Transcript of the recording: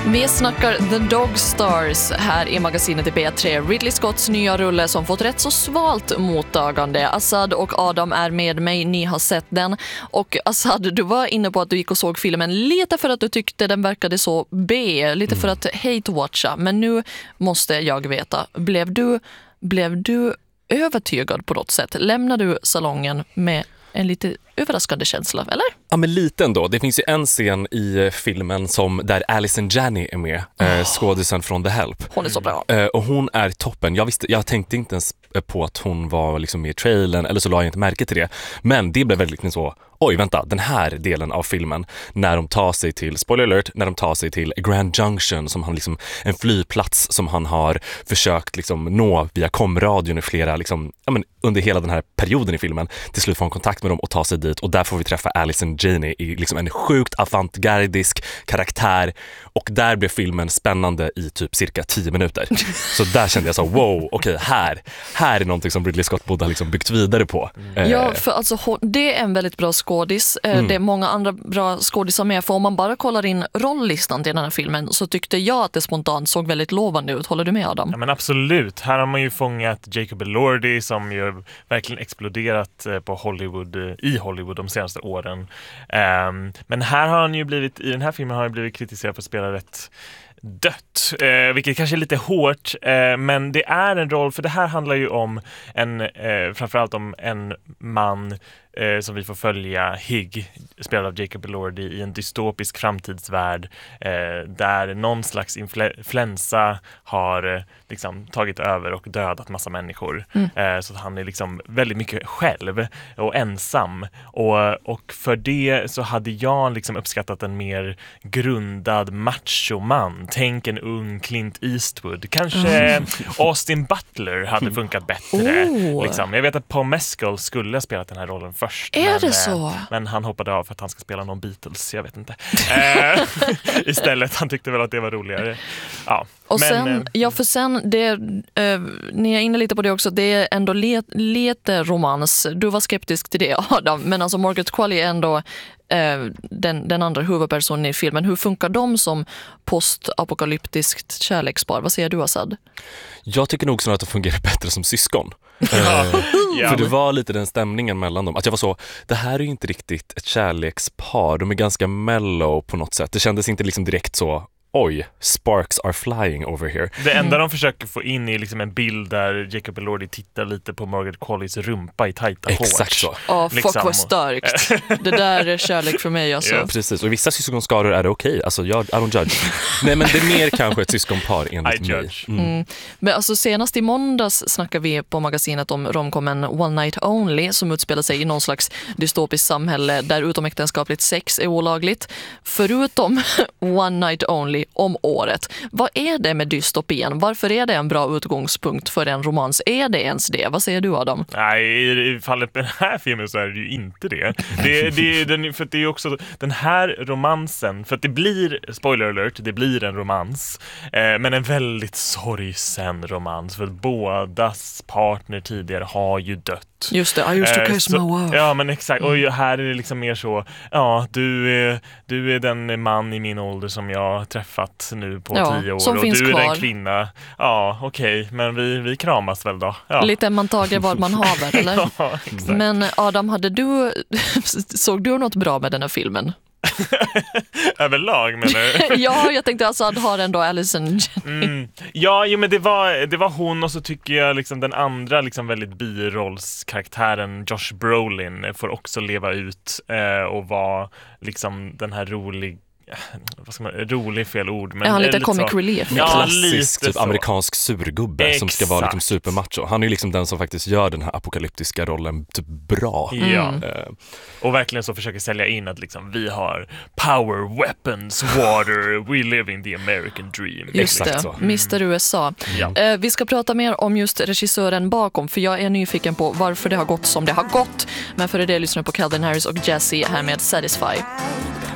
Vi snackar The Dog Stars här i magasinet i B3. Ridley Scotts nya rulle som fått rätt så svalt mottagande. Assad och Adam är med mig, ni har sett den. Och Assad, du var inne på att du gick och såg filmen lite för att du tyckte den verkade så B, lite för att hate-watcha. Men nu måste jag veta, blev du övertygad på något sätt? Lämnade du salongen med en lite överraskande känsla, eller? Ja, men lite ändå. Det finns ju en scen i filmen där Allison Janney är med, skådisen från The Help. Hon är så bra. Och hon är toppen. Jag tänkte inte ens på att hon var liksom med i trailern, eller så la jag inte märke till det. Men det blev väldigt så, oj vänta, den här delen av filmen, när de tar sig till, spoiler alert, när de tar sig till Grand Junction, som han liksom, en flygplats som han har försökt liksom nå via komradion i flera, liksom, under hela den här perioden i filmen, till slut får han kontakt med dem och ta sig dit, och där får vi träffa Allison Janney i liksom en sjukt avantgardisk karaktär, och där blev filmen spännande i typ cirka 10 minuter. Så där kände jag så, wow, okej, här är någonting som Ridley Scott borde ha liksom byggt vidare på. Ja, för alltså det är en väldigt bra skådis. Det är många andra bra skådisar med, för om man bara kollar in rolllistan till den här filmen så tyckte jag att det spontant såg väldigt lovande ut. Håller du med, Adam? Ja, men absolut. Här har man ju fångat Jacob Elordi som ju verkligen exploderat på Hollywood de senaste åren. Men här har han ju blivit, i den här filmen har han blivit kritiserad för att spela rätt dött, vilket kanske är lite hårt, men det är en roll, för det här handlar ju om framförallt om en man som vi får följa, Higg, spelad av Jacob Elordi, i en dystopisk framtidsvärld där någon slags influensa har liksom tagit över och dödat massa människor. Så att han är liksom väldigt mycket själv och ensam, och för det så hade jag liksom uppskattat en mer grundad machoman. Tänk en ung Clint Eastwood. Kanske Austin Butler hade funkat bättre. Liksom. Jag vet att Paul Mescal skulle ha spelat den här rollen först. Det så? Men han hoppade av för att han ska spela någon Beatles, jag vet inte. Istället, han tyckte väl att det var roligare. Ja. Och sen, ni är inne lite på det också, det är ändå lite romans. Du var skeptisk till det, Adam, men alltså Margaret Qualley är ändå den andra huvudpersonen i filmen. Hur funkar de som postapokalyptiskt kärlekspar? Vad säger du, Assad? Jag tycker nog snarare att de fungerar bättre som syskon. För det var lite den stämningen mellan dem, att jag var så, det här är ju inte riktigt ett kärlekspar, de är ganska mellow på något sätt. Det kändes inte liksom direkt så, oj, sparks are flying over here. Det enda de försöker få in är liksom en bild där Jacob Elordi tittar lite på Margaret Qualleys rumpa i tajta shorts. Exakt så. Fuck vad starkt. Det där är kärlek för mig alltså. Ja, precis, och i vissa syskonskador är det okej. Alltså, I don't judge. Nej, men det är mer kanske ett syskonpar enligt mig. Men alltså senast i måndags snackade vi på magasinet om romcomen One Night Only, som utspelar sig i någon slags dystopiskt samhälle där utomäktenskapligt sex är olagligt. Förutom One Night Only om året. Vad är det med dystopien? Varför är det en bra utgångspunkt för en romans? Är det ens det? Vad säger du, Adam? Nej, i fallet med den här filmen så är det ju inte det. För det är också den här romansen, för att det blir, spoiler alert, det blir en romans, men en väldigt sorgsen romans, för att bådas partner tidigare har ju dött. Just det, I used to kiss my wife. Ja, men exakt. Och här är det liksom mer så, ja, du är den man i min ålder som jag träffat nu på 10 år, och du är kvar. den kvinna. Ja, okej, men vi kramas väl då. Ja. Lite man tager vad man haver, eller? Ja, exakt. Men Adam, såg du något bra med den här filmen? Överlag, menar du? Ja, jag tänkte alltså att har ändå Allison Janney. Ja, men det var hon, och så tycker jag liksom den andra liksom väldigt birollskaraktären Josh Brolin får också leva ut och vara liksom den här rolig fel ord, men lite comic relief. Ja, klassisk typ amerikansk surgubbe. Exakt. Som ska vara liksom supermacho. Han är ju liksom den som faktiskt gör den här apokalyptiska rollen typ bra. Ja. Och verkligen så försöker sälja in att liksom, vi har power, weapons, water, we live in the American dream. Just exakt det, så. Mr. USA. Ja. Vi ska prata mer om just regissören bakom, för jag är nyfiken på varför det har gått som det har gått. Men för det lyssnar på Calvin Harris och Jazzy här med Satisfy.